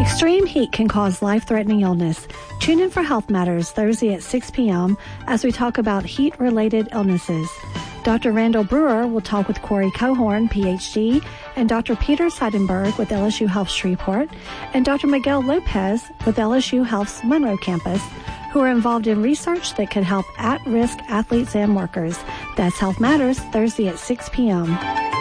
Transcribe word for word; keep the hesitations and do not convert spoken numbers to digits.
Extreme heat can cause life-threatening illness. Tune in for Health Matters Thursday at six p.m. as we talk about heat-related illnesses. Doctor Randall Brewer will talk with Corey Cohorn, P H D, and Doctor Peter Seidenberg with L S U Health Shreveport, and Doctor Miguel Lopez with L S U Health's Monroe campus, who are involved in research that could help at-risk athletes and workers. That's Health Matters Thursday at six p.m.